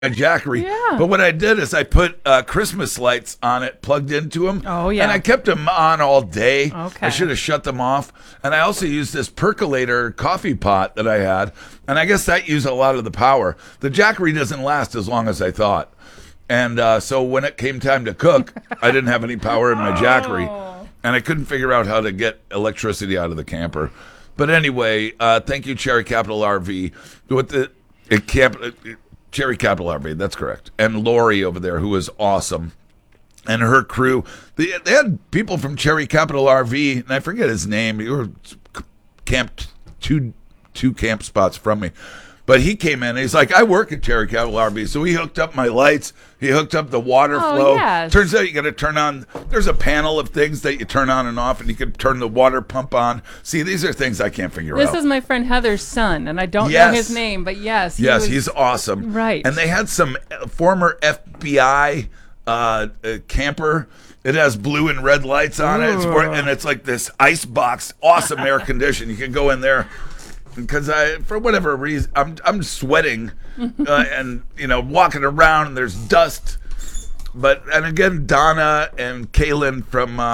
a Jackery. Yeah. But what I did is I put Christmas lights on it, plugged into them. Oh, yeah. And I kept them on all day. Okay. I should have shut them off. And I also used this percolator coffee pot that I had. And I guess that used a lot of the power. The Jackery doesn't last as long as I thought. And so when it came time to cook, I didn't have any power in my Jackery. And I couldn't figure out how to get electricity out of the camper. But anyway, thank you, Cherry Capital RV. With the Cherry Capital RV, that's correct. And Lori over there, who is awesome. And her crew. They had people from Cherry Capital RV, and I forget his name. He were camped two camp spots from me. But he came in, and he's like, I work at Cherry Capital RV. So he hooked up my lights. He hooked up the water flow. Yes. Turns out you got to turn on, there's a panel of things that you turn on and off, and you can turn the water pump on. See, these are things I can't figure out. This is my friend Heather's son, and I don't know his name, but yes. He's awesome. Right. And they had some former FBI camper. It has blue and red lights on it. And it's like this ice box, awesome air condition. You can go in there. Because for whatever reason, I'm sweating and walking around and there's dust. And again, Donna and Kaylin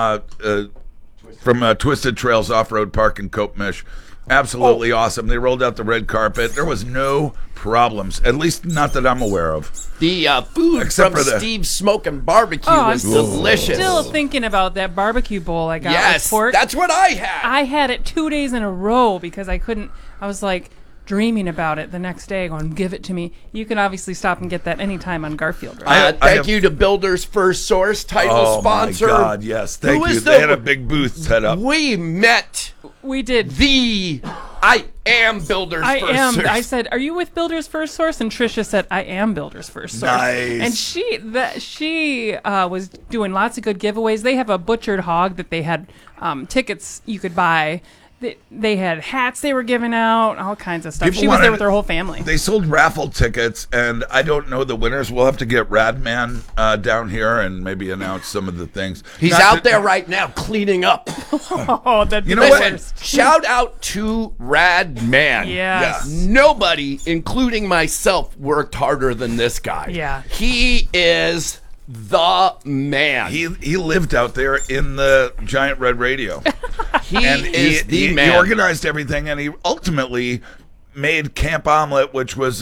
from Twisted Trails Off-Road Park in Copemish, absolutely awesome. They rolled out the red carpet. There was no problems, at least not that I'm aware of. The food Except from for the- Steve's Smokin' Barbecue was I'm delicious. still thinking about that barbecue bowl I got with Yes, pork. that's what I had. I had it 2 days in a row because I couldn't. I was like dreaming about it the next day, going, "Give it to me." You can obviously stop and get that anytime on Garfield, right? Thank you to Builders First Source, title sponsor. Oh my God, yes, thank Who you. is They had a big booth set up. We met We did. I am Builders I First am. Source. I said, "Are you with Builders First Source?" And Trisha said, "I am Builders First Source." Nice. And she was doing lots of good giveaways. They have a butchered hog that they had tickets you could buy. They had hats they were giving out, all kinds of stuff. She was there with her whole family. They sold raffle tickets, and I don't know the winners. We'll have to get Radman down here and maybe announce some of the things. He's out there right now cleaning up. Oh, that'd be You know the what? worst. Shout out to Rad Man. Yes. Nobody, including myself, worked harder than this guy. Yeah. He is the man. He lived out there in the giant red radio. He is the man. He organized everything, and he ultimately made Camp Omelet, which was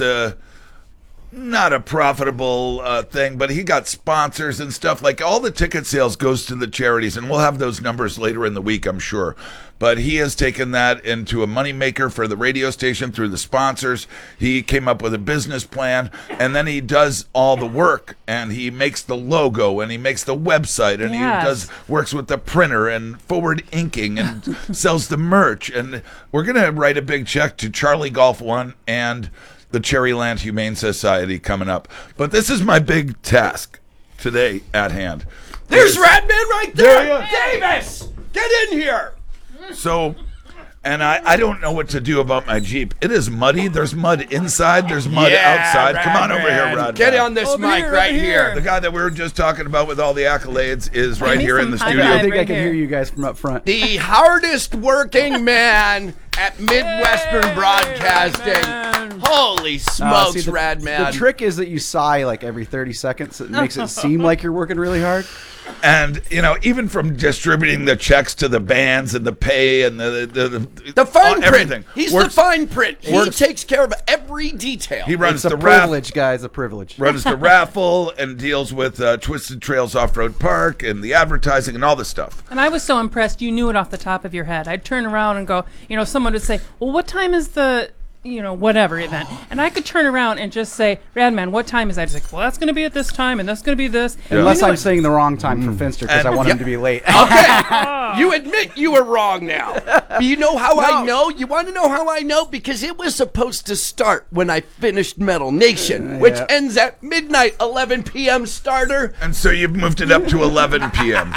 not a profitable thing, but he got sponsors and stuff. Like all the ticket sales goes to the charities, and we'll have those numbers later in the week, I'm sure. But he has taken that into a moneymaker for the radio station through the sponsors. He came up with a business plan, and then he does all the work, and he makes the logo, and he makes the website, and Yes. works with the printer and forward inking and sells the merch. And we're going to write a big check to Charlie Golf One and the Cherryland Humane Society coming up. But this is my big task today at hand. There's Radman right there. There he is. Davis, get in here. So, and I don't know what to do about my Jeep. It is muddy. There's mud inside. There's mud outside. Come on over here, Rod. Get on this mic right here. The guy that we were just talking about with all the accolades is right me here in some the high studio. five. I think I Right can here. hear you guys from up front. The hardest working man at Midwestern Broadcasting. Holy smokes, See, the Radman. trick is that you sigh like every 30 seconds. It makes it seem like you're working really hard. And, even from distributing the checks to the bands and the pay and The fine print. everything. He's Works- the fine print. He works- takes care of every detail. He runs It's a the raffle. privilege, guys. A privilege. Runs the raffle and deals with Twisted Trails Off-Road Park and the advertising and all the stuff. And I was so impressed you knew it off the top of your head. I'd turn around and go, someone would say, "Well, what time is the whatever event?" And I could turn around and just say, "Radman, what time is that?" He's like, "Well, that's going to be at this time, and that's going to be this." Unless You know I'm saying the wrong time for Finster because I want him to be late. Okay, you admit you were wrong now. But you know how I know? You want to know how I know? Because it was supposed to start when I finished Metal Nation, which Yeah. ends at midnight, 11 p.m. starter, And so you've moved it up to 11 p.m.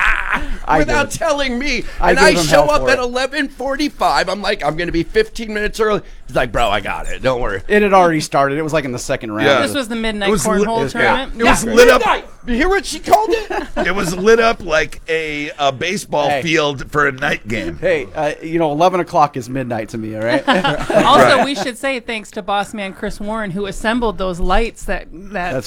I without did. telling me. I And gave I him show hell up for at it. 11:45. I'm like, I'm going to be 15 minutes early. He's like, bro, I got it. Don't worry. It had already started. It was like in the second round. Yeah. This was the midnight It was cornhole lit- tournament. It was lit up. You hear what she called it? It was lit up like a baseball Hey. field for a night game. Hey, 11 o'clock is midnight to me, all right? Also, we should say thanks to boss man Chris Warren, who assembled those lights that